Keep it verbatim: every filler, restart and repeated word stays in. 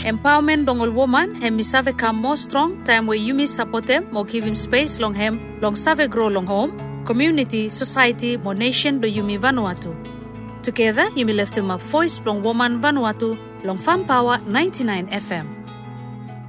Empowerment dong ol woman hem mi save come more strong time where you mi support them mo give him space long hem long save grow long home, community, society, mo nation do you mi Vanuatu. Together you mi lift him up voice long woman Vanuatu long Farm Power ninety-nine F M.